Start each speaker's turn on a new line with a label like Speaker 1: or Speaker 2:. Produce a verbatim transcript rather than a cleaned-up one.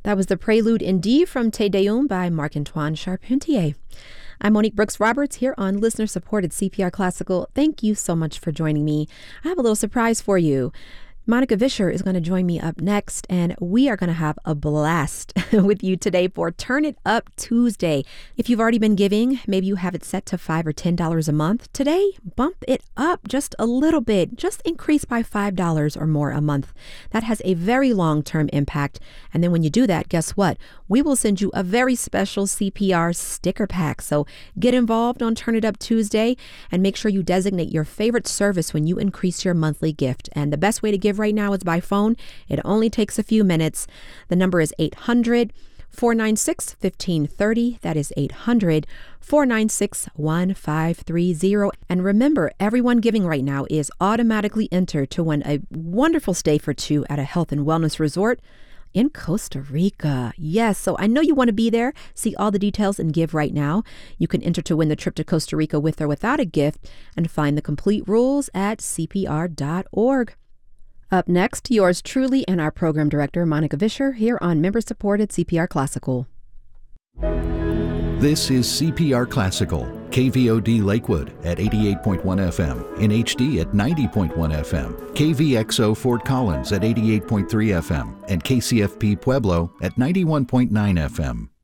Speaker 1: That was the Prelude in D from Te Deum by Marc-Antoine Charpentier. I'm Monique Brooks Roberts here on listener-supported C P R Classical. Thank you so much for joining me. I have a little surprise for you. Monica Vischer is going to join me up next, and we are going to have a blast with you today for Turn It Up Tuesday. If you've already been giving, maybe you have it set to five dollars or ten dollars a month. Today, bump it up just a little bit. Just increase by five dollars or more a month. That has a very long-term impact. And then when you do that, guess what? We will send you a very special C P R sticker pack. So get involved on Turn It Up Tuesday and make sure you designate your favorite service when you increase your monthly gift. And the best way to give right now is by phone. It only takes a few minutes. The number is eight hundred, four nine six, one five three zero. That is eight hundred, four nine six, one five three zero. And remember, everyone giving right now is automatically entered to win a wonderful stay for two at a health and wellness resort in Costa Rica. Yes, so I know you want to be there. See all the details and give right now. You can enter to win the trip to Costa Rica with or without a gift and find the complete rules at C P R dot org. Up next, yours truly and our program director, Monica Vischer, here on member-supported C P R Classical.
Speaker 2: This is C P R Classical, K V O D Lakewood at eighty-eight point one F M, in H D at ninety point one F M, K V X O Fort Collins at eighty-eight point three F M, and K C F P Pueblo at ninety-one point nine F M.